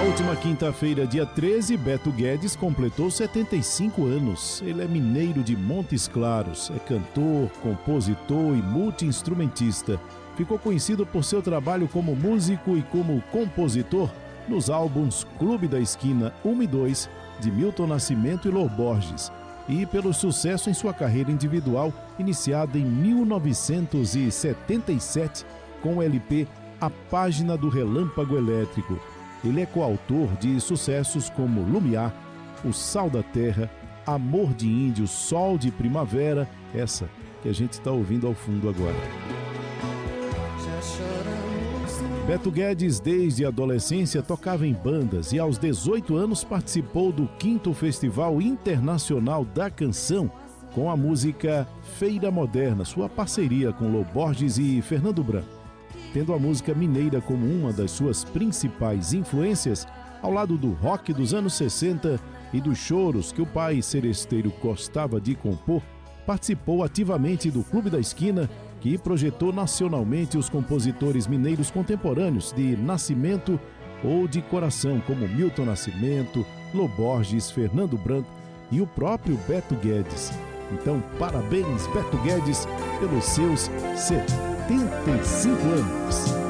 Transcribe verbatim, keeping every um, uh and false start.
última quinta-feira, dia treze, Beto Guedes completou setenta e cinco anos. Ele é mineiro de Montes Claros, é cantor, compositor e multi-instrumentista. Ficou conhecido por seu trabalho como músico e como compositor nos álbuns Clube da Esquina um e dois, de Milton Nascimento e Lô Borges, e pelo sucesso em sua carreira individual, iniciada em mil novecentos e setenta e sete com o L P A Página do Relâmpago Elétrico. Ele é coautor de sucessos como Lumiar, O Sal da Terra, Amor de Índio, Sol de Primavera, essa que a gente está ouvindo ao fundo agora. Beto Guedes, desde a adolescência, tocava em bandas e aos dezoito anos participou do quinto Festival Internacional da Canção com a música Feira Moderna, sua parceria com Lô Borges e Fernando Branco. Tendo a música mineira como uma das suas principais influências, ao lado do rock dos anos sessenta e dos choros que o pai seresteiro gostava de compor, participou ativamente do Clube da Esquina, que projetou nacionalmente os compositores mineiros contemporâneos de nascimento ou de coração, como Milton Nascimento, Lô Borges, Fernando Branco e o próprio Beto Guedes. Então, parabéns, Beto Guedes, pelos seus setenta e cinco anos.